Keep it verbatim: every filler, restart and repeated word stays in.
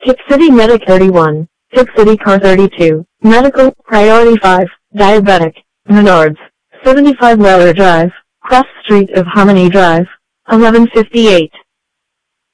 Tip City Medic thirty-one, Tip City Car thirty-two, Medical, Priority five, Diabetic, Menards, seventy-five Weller Drive, cross street of Harmony Drive, eleven fifty-eight.